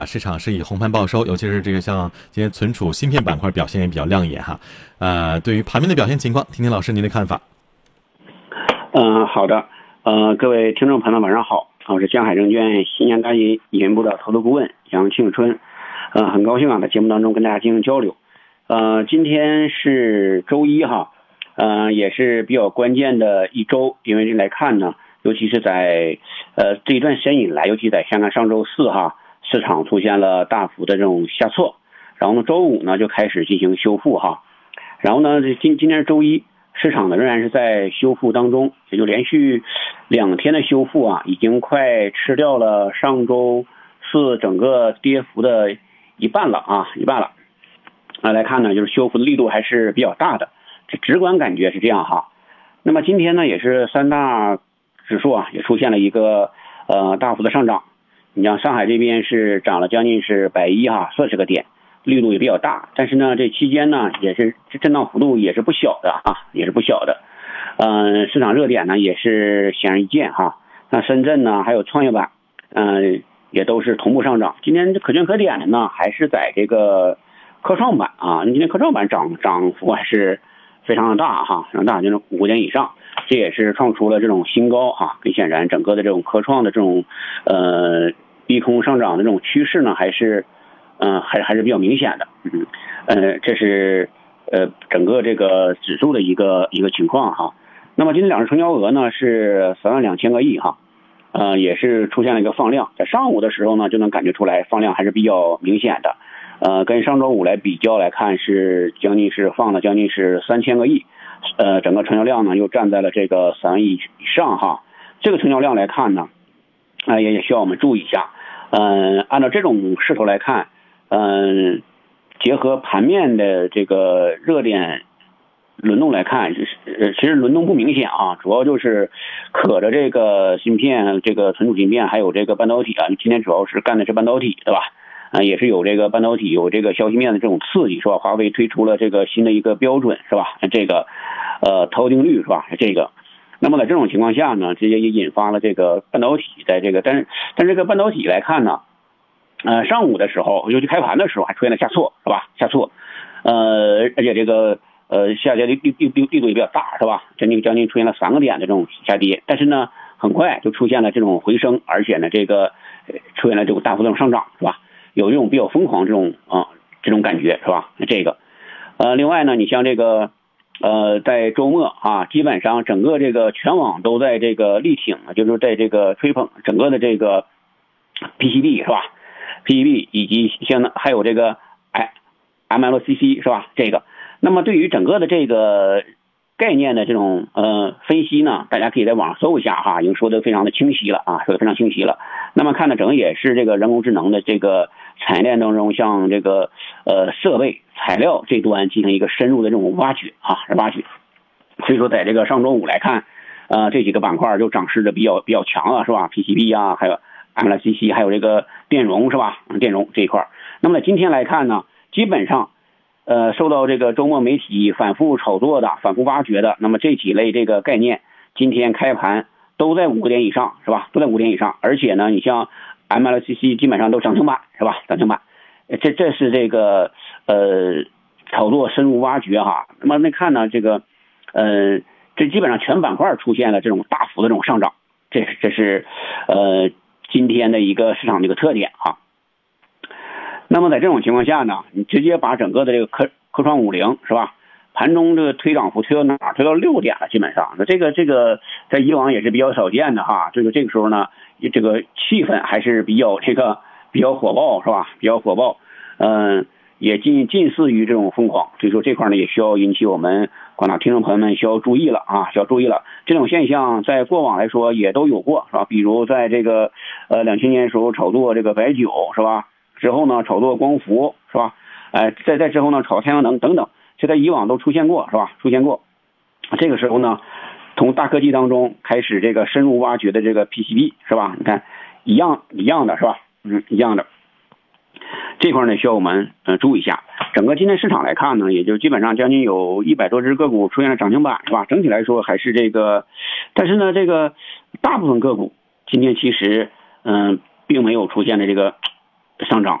市场是以红盘报收，尤其是这个像今天存储芯片板块表现也比较亮眼哈。对于盘面的表现情况，听听老师您的看法。 好的，各位听众朋友们晚上好，我是江海证券新研大银研部的投资顾问杨庆春，很高兴在节目当中跟大家进行交流。今天是周一哈，也是比较关键的一周，因为来看呢，尤其是在这一段时间以来，尤其在香港上周四哈，市场出现了大幅的这种下挫，然后呢周五呢就开始进行修复哈，然后呢今天是周一，市场呢仍然是在修复当中，也就连续2天的修复已经快吃掉了上周四整个跌幅的一半了。来看呢，就是修复的力度还是比较大的，这直观感觉是这样哈。那么今天呢，也是3大指数也出现了一个大幅的上涨。你像上海这边是涨了将近是110个点，力度也比较大，但是呢这期间呢也是震荡幅度也是不小的市场热点呢也是显而易见哈。那深圳呢还有创业板也都是同步上涨。今天可圈可点的呢还是在这个科创板今天科创板涨幅还是非常的大哈，非常大，就是5点以上，这也是创出了这种新高哈。很显然整个的这种科创的这种逼空上涨的这种趋势呢还是比较明显的。这是整个这个指数的一个情况哈。那么今天两市成交额呢是32000个亿哈，也是出现了一个放量，在上午的时候呢就能感觉出来放量还是比较明显的。跟上周五来比较来看，是放了将近是3000个亿，整个成交量呢又站在了这个3万亿以上哈。这个成交量来看呢，也需要我们注意一下。按照这种势头来看，结合盘面的这个热点轮动来看，其实轮动不明显主要就是可着这个芯片、这个存储芯片还有这个半导体今天主要是干的是半导体，对吧？也是有这个半导体有这个消息面的这种刺激，是吧？华为推出了这个新的一个标准，是吧？这个陶定律，是吧？这个，那么在这种情况下呢，直接也引发了这个半导体在这个，但这个半导体来看呢，上午的时候，尤其开盘的时候还出现了下挫，是吧？下挫，而且这个下跌力度也比较大，是吧？将近出现了3个点的这种下跌，但是呢，很快就出现了这种回升，而且呢，这个出现了这种大幅度上涨，是吧？有一种比较疯狂这种感觉，是吧？这个，另外呢，你像这个在周末基本上整个这个全网都在这个力挺，就是在这个吹捧整个的这个 PCB， 是吧？ PCB 以及还有这个MLCC， 是吧？这个，那么对于整个的这个概念的这种分析呢，大家可以在网上搜一下已经说的非常的清晰了说的非常清晰了。那么看的整个也是这个人工智能的这个产业链当中，像这个设备材料这端进行一个深入的这种挖掘。所以说在这个上周五来看，这几个板块就涨势的比较强是吧？ PCB 还有 MLCC 还有这个电容，是吧？电容这一块。那么在今天来看呢，基本上受到这个周末媒体反复炒作的、反复挖掘的，那么这几类这个概念今天开盘都在5个点以上，是吧？都在5点以上，而且呢，你像 MLCC 基本上都涨停板，是吧？涨停板，这是这个炒作深入挖掘哈。那么看呢，这个这基本上全板块出现了这种大幅的这种上涨，这是今天的一个市场的一个特点那么在这种情况下呢，你直接把整个的这个科创50，是吧？盘中这个推涨幅推到哪儿？推到6点了，基本上。那这个在以往也是比较少见的这个时候呢，这个气氛还是比较火爆，是吧？比较火爆，也近似于这种疯狂。所以说这块呢也需要引起我们广大听众朋友们需要注意了需要注意了。这种现象在过往来说也都有过，是吧？比如在这个2000年时候炒作这个白酒，是吧？之后呢炒作光伏，是吧？再之后呢炒太阳能等等，这在以往都出现过，是吧？出现过。这个时候呢，从大科技当中开始这个深入挖掘的这个 PCB， 是吧？你看一样的，是吧？一样的。这块呢需要我们注意一下。整个今天市场来看呢，也就基本上将近有100多只个股出现了涨停板，是吧？整体来说还是这个，但是呢，这个大部分个股今天其实并没有出现的这个上涨。